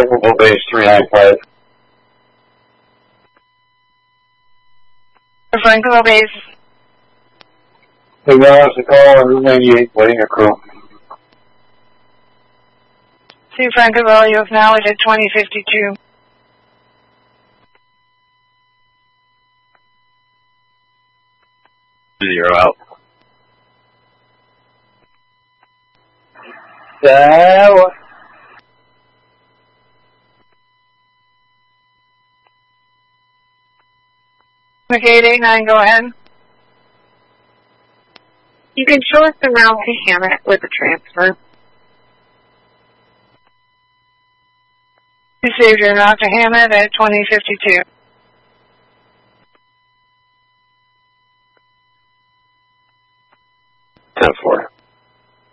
Technical base 395. Franco base. Hey, guys, the call on Route 98, waiting a crew. See Franco, you acknowledge at 2052. Zero out. So, McKay-89, go ahead. You can show us the route to Hammett with the transfer. You saved your route to Hammett at 2052. 10-4.